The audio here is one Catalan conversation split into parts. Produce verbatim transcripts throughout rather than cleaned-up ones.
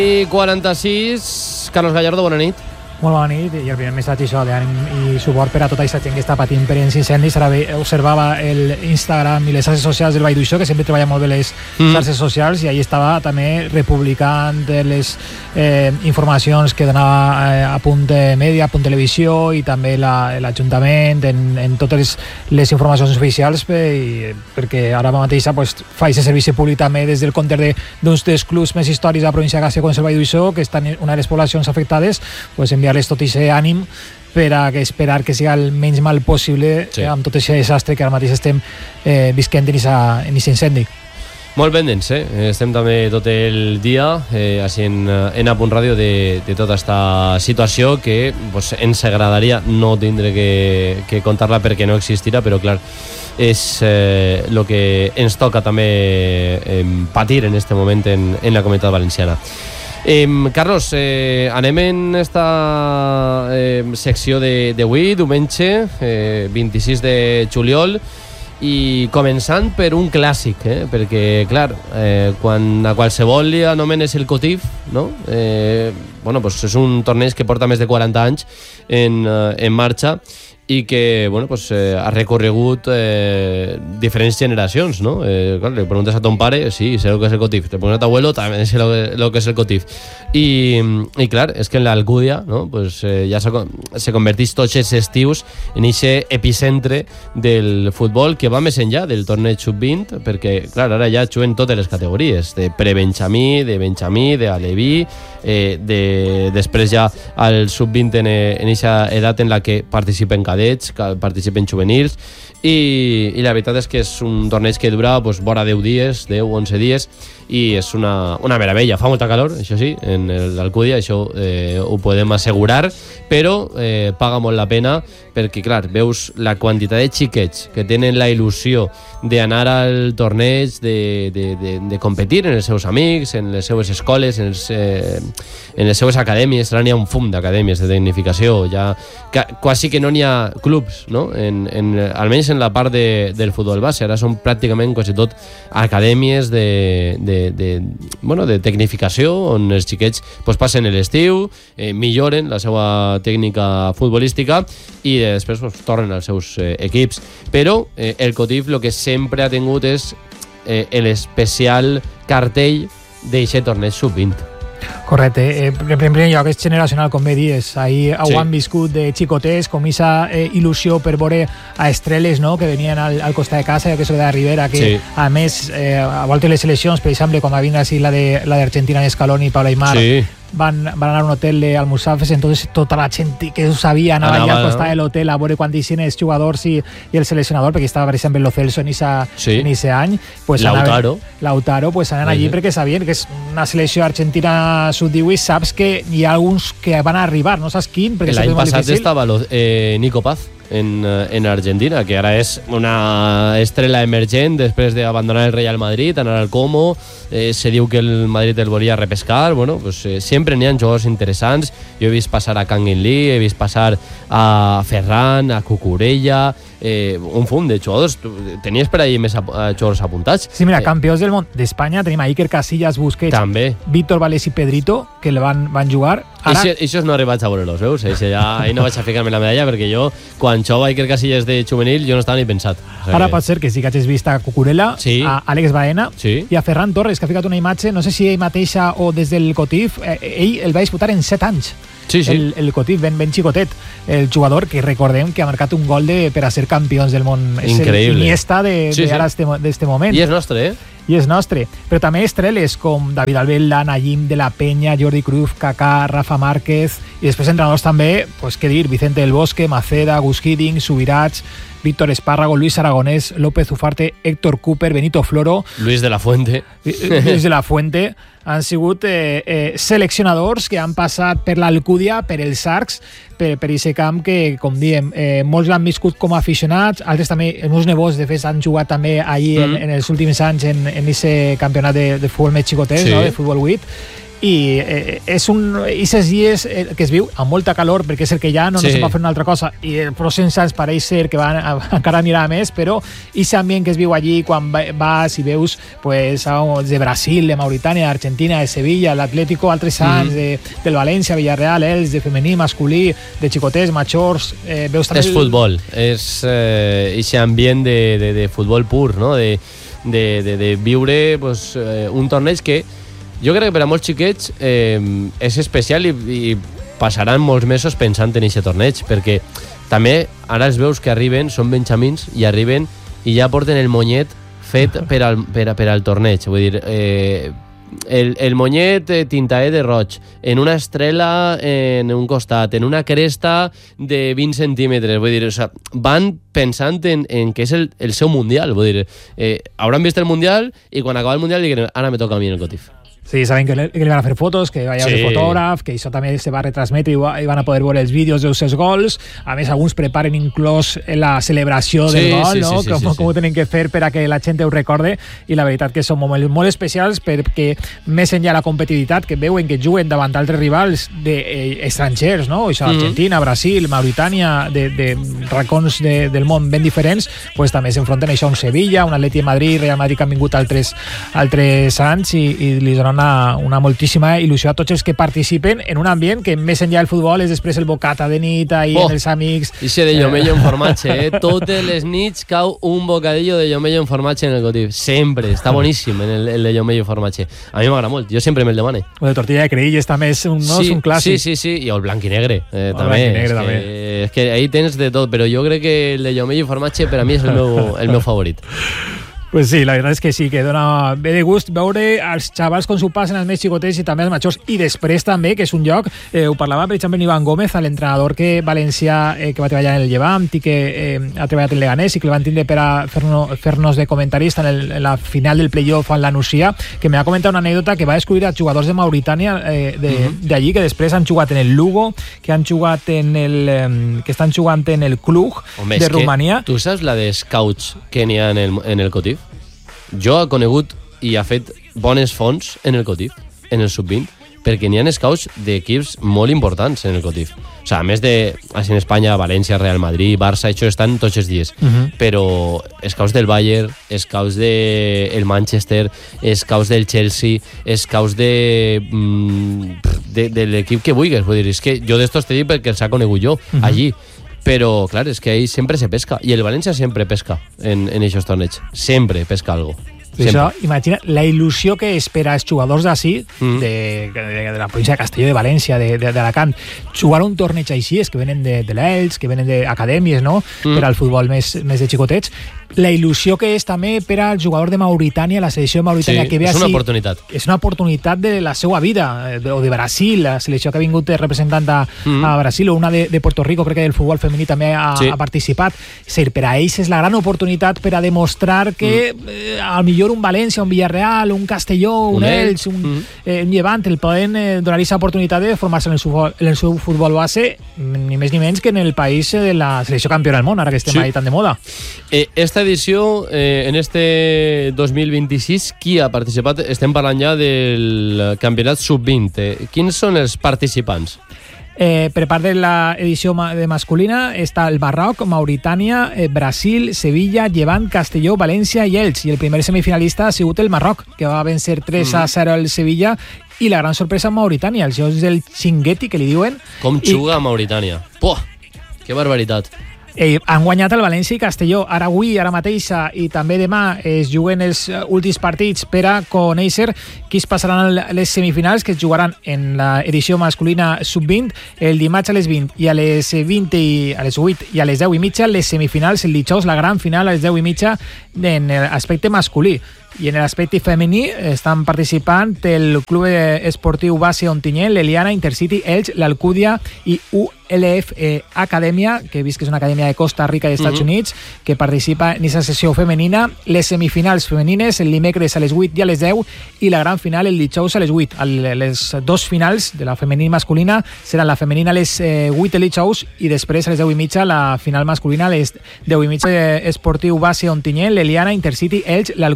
I quaranta-sis, Carlos Gallardo, bona nit. Molt bona nit, i el primer missatge això d'ànim i suport per a tota aquesta gent que està patint per els incendis. Ara bé, observava el Instagram i les xarxes socials del Vall d'Uixó, que sempre treballa molt bé les mm. xarxes socials, i ahí estava també republicant les eh, informacions que donava eh, a Punt Mèdia, a Punt Televisió, i també l'Ajuntament la, en, en totes les informacions oficials, per, i, perquè ara mateixa pues, fa aquest servici públic també des del compte d'uns dels clubs més històrics de la província de Càceres, com és el Vall d'Uixó, que estan en una de les poblacions afectades, pues, enviar tot aquest ànim per a que esperar que siga el menys mal possible sí. eh, amb tot aquest desastre que ara mateix estem eh, visquent en aquest incendi. Molt pendents, eh? Estem també tot el dia eh, així en, en A Punt Ràdio de, de tota aquesta situació que pues, ens agradaria no tindre que, que contar-la perquè no existirà, però clar, és el eh, que ens toca també eh, patir en este moment en, en la Comunitat Valenciana. Eh, Carlos, eh, anem en esta eh, secció d'avui, diumenge, eh, vint-i-sis de juliol, i començant per un clàssic, eh? perquè, clar, eh, quan a qualsevol li anomenes el Cotif, no? eh, bueno, pues és un torneig que porta més de quaranta anys en, en marxa, i que bueno, pues, eh, ha recorregut eh, diferents generacions, no? Eh, clar, le preguntes a ton pare, sí, sé lo que és el Cotif. Te preguntes a tu abuelo, també sé lo que, lo que és el Cotif. I, i clar, és que en l'Alcúdia, no? pues, eh, ja se, se converteix tots els estius en aquest epicentre del futbol que va més enllà del torneig sub vint, perquè clar, ara ja juguen totes les categories, de pre-benjamí, de benjamí, de aleví, eh, de, després ja al sub vint en aquesta edat en la que participen cadets, que participen juvenils, i, i la veritat és que és un torneig que dura pues, vora deu dies, deu o onze dies, i és una, una meravella. Fa molta calor, això sí, en l'Alcúdia, això eh, ho podem assegurar, però eh, paga molt la pena, perquè clar, veus la quantitat de xiquets que tenen la il·lusió d'anar al torneig, de, de, de, de competir en els seus amics, en les seues escoles, en, els, eh, en les seues acadèmies. Ara n'hi ha un fum d'acadèmies de tecnificació, ja, que, quasi que no n'hi ha clubs, no? En, en, almenys en la part de, del futbol base, ara són pràcticament quasi tot acadèmies de, de, de, bueno, de tecnificació, on els xiquets pues, passen l'estiu, eh, milloren la seva tècnica futbolística i després pues, tornen als seus eh, equips. Però eh, el Cotif el que sempre ha tingut és eh, l'especial cartell d'aquest torneig sub vint. Correcte. Eh, en primer lloc és generacional, com bé dius. Ahir sí. ho han viscut de xicotets, com aquesta eh, il·lusió per veure a estreles, no?, que venien al, al costat de casa, que és de Rivera, que sí. a més, eh, a voltes les seleccions, per exemple, quan va vindre així la d'Argentina, Scaloni i Pablo Aimar, sí. Van, van anar a un hotel d'Almussafes, entonces tota la gent que ho sabia anava, anava allà al costat no? de l'hotel a veure quan deixen els jugadors i, i el seleccionador, perquè estava, per exemple, Lo Celso en aquest sí. any. Pues Lautaro. Anaven, Lautaro, pues anaven allí perquè sabien que és una selecció argentina sub divuit, saps que hi ha alguns que van a arribar, no saps quin? L'any passat estava lo, eh, Nico Paz en, en Argentina, que ara és una estrella emergent després d'abandonar el Real Madrid, anar al Como, eh, se diu que el Madrid el volia repescar, bueno, pues, eh, sempre n'hi ha jugadors interessants. Jo he vist passar a Kangin Lee, he vist passar a Ferran, a Cucurella, eh, un fum de jugadors. Tenies per ahí més jugadors apuntats? Sí, mira, campions del món d'Espanya tenim a Iker Casillas, Busquets, també. Víctor Valdés i Pedrito, que le van, van jugar. Ara... Eixos no arribats a veure-los, veus? Eixe ja, ahí no vaig a ficar-me la medalla, perquè jo, quan jove Iker Casillas de juvenil, jo no estava ni pensat. O sigui, ara pot ser que sí que hagis vist a Cucurella, sí. a Àlex Baena sí. i a Ferran Torres, que ha ficat una imatge, no sé si ell mateixa o des del Cotif, eh, ell el va disputar en set anys. Sí, sí. El, el Cotif, ben, ben xicotet, el jugador que recordem que ha marcat un gol de, per a ser campions del món. Increïble. És el Iniesta de, sí, de ara sí. d'este moment. I és nostre, eh? I és nostre. Però també estreles com David Albella, Nayim de la Peña, Jordi Cruyff, Kaká, Rafa Márquez, i després entrenadors també, pues, què dir, Vicente del Bosque, Maceda, Gus Hiddink, Subirats, Víctor Espárrago, Luis Aragonés, López Ufarte, Héctor Cooper, Benito Floro, Luis de la Fuente, Luis de la Fuente, han sigut eh, eh, seleccionadors que han passat per l'Alcúdia, per els Arcs, per, per aquest camp que, com diem, eh, molts l'han viscut com a aficionats, altres també, els meus nebots, de fet, han jugat també ahir mm. en, en els últims anys en aquest campionat de, de futbol més xicotès, sí. no? de futbol vuit, i eh, és un aquests dies eh, que es viu amb molta calor perquè és el que hi ha, no, sí. no se pot fer una altra cosa i el Pro Sensats pareix ser que va, encara anirà més, però aquest ambient que es viu allí quan vas i veus pues, de Brasil, de Mauritània, d'Argentina, de Sevilla, l'Atlético, altres Sants, mm. de, del València, Villarreal, els de femení, masculí, de xicotets, majors, eh, veus també... És el... futbol, és eh, aquest ambient de, de, de futbol pur, no? de, de, de, de viure pues, eh, un torneig que jo crec que per a molts xiquets eh, és especial i, i passaran molts mesos pensant en aquest torneig, perquè també ara els veus que arriben, són benjamins, i arriben i ja porten el monyet fet per al, per, per al torneig. Vull dir, eh, el, el monyet eh, tintaet de roig, en una estrela en un costat, en una cresta de vint centímetres. Vull dir, o sea, van pensant en, en que és el, el seu mundial. Vull dir, eh, hauran vist el mundial i quan acaba el mundial diuen, ara me toca a mi en el Cotif. Sí, saben que, le, que li van a fer fotos, que vaya sí. de fotògraf, que això també se va retransmetre i, va, i van a poder veure els vídeos dels seus gols. A més, alguns preparen inclús la celebració sí, del gol, sí, no? Sí, sí, com, sí, com sí. ho tenen que fer per a que la gent ho recorde, i la veritat que són molt, molt especials perquè més enllà la competitivitat que veuen que juguen davant altres rivals de, eh, estrangers, no? Això, mm-hmm. Argentina, Brasil, Mauritània, de, de racons de, del món ben diferents, pues, també s'enfronten això a un Sevilla, un Atleti de Madrid, Real Madrid, que han vingut altres, altres anys i, i li donen Una, una moltíssima il·lusió a tots els que participen en un ambient que més enllà del futbol és després el bocata de nit ahí oh, amb els amics. Ixe de llomello en formatge, eh? Totes les nits cau un bocadillo de llomello en formatge en el Cotif. Sempre, està boníssim el, el de llomello en formatge. A mi m'agrada molt, jo sempre me'l demane. O de tortilla de creïlles també és un, no? sí, és un clàssic. Sí, sí, sí, i el blanc i negre eh, el també. Blanc i negre, és, també. Que, és que ahí tens de tot, però jo crec que el de llomello en formatge per a mi és el meu, el meu favorit. Pues sí, la veritat és que sí, que dona bé de gust veure els xavals com s'ho passen, els més xicotets i també els majors. I després també, que és un lloc, eh, ho parlava per exemple Iván Gómez, l'entrenador que valencià eh, que va treballar en el Llevant i que eh, ha treballat en Leganés i que el van tindre per a fer-nos fer de comentarista en, el, en la final del playoff en la Nucía, que me va comentar una anècdota que va descobrir a jugadors de Mauritània eh, d'allí, de, uh-huh. que després han jugat en el Lugo, que han jugat en el eh, que estan jugant en el Cluj Home, de Romania. Tu saps la de scouts que n'hi ha en el, en el Cotif? Jo he conegut i ha fet bones fonts en el Cotif, en el sub vint, perquè n'hi ha scouts d'equips molt importants en el Cotif. O sigui, a més de, així en Espanya, València, Real Madrid, Barça, això estan tots els dies. Uh-huh. Però scouts del Bayern, scouts del Manchester, scouts del Chelsea, scouts de, de, de l'equip que vulguis. Vull dir, és que jo d'estos t'he dit perquè els ha conegut jo, uh-huh. allí. Però, clar, és que ahí sempre se pesca. I el València sempre pesca en, en aquests torneigs. Sempre pesca algo. Això, imagina la il·lusió que és per als jugadors d'ací, mm. de, de, de la província de Castelló, de València, de, de, d'Alacant, jugar un torneig així, és que venen de, de l'Elx, que venen d'acadèmies, no? Mm. Per al futbol més, més de xicotets. La il·lusió que és també per al jugador de Mauritània, la selecció de Mauritània, sí, que ve és així. És una oportunitat. És una oportunitat de la seva vida, o de Brasil, la selecció que ha vingut representant a, mm. a Brasil, o una de, de Puerto Rico, crec que el futbol femení també ha, sí. ha participat. És dir, per a ells és la gran oportunitat per a demostrar que mm. eh, al millor un València, un Villarreal, un Castelló, un, un Elx, un, mm. eh, un Llevant, el poden eh, donar aquesta oportunitat de formar-se en el seu, en el seu futbol base, ni més ni menys que en el país de la selecció campiona del món, ara que estem sí. ahí tan de moda. Eh, esta edició, eh, en este dos mil vint-i-sis, qui ha participat? Estem parlant ja del campionat sub vint. Eh, quins són els participants? Eh, per part de l'edició ma- de masculina està el Marroc, Mauritània, eh, Brasil, Sevilla, Llevant, Castelló, València i Elx. I el primer semifinalista ha sigut el Marroc, que va vencer tres a zero al Sevilla, i la gran sorpresa en Mauritània, els jocs del Chinguetti, que li diuen. Com juga I... Mauritània. Puh, que barbaritat. Eh, han guanyat el València i Castelló. Ara avui, ara mateixa i també demà es juguen els últims partits per a conèixer qui es passaran les semifinals, que es jugaran en l'edició masculina sub vint el dimarts a les vint i a les vint i a les vuit i a les deu i mitja les semifinals, el dijous la gran final a les deu i mitja en l'aspecte masculí. I en l'aspecte femení estan participant el Club Esportiu Base Ontinyent, l'Eliana, Intercity, Elx, l'Alcúdia i U L F eh, Acadèmia, que he vist que és una acadèmia de Costa Rica i Estats mm-hmm. Units, que participa en aquesta sessió femenina. Les semifinals femenines el dimecres a les vuit i a les deu i la gran final el dijous a les vuit. El, les dos finals de la femenina i masculina seran la femenina a les eh, vuit el dijous i després a les deu i mitja la final masculina a les deu i mitja. Eh, Esportiu Base Ontinyent, l'Eliana, Intercity, Elx, l'Alcúdia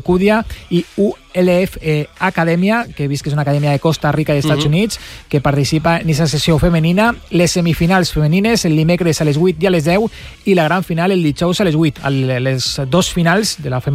i U L F eh, Acadèmia, que he vist que és una acadèmia de Costa Rica i Estats uh -huh. Units, que participa en aquesta sessió femenina. Les semifinals femenines el dimecres a les vuit i a les deu i la gran final el dijous a les vuit. Les dos finals de la femenina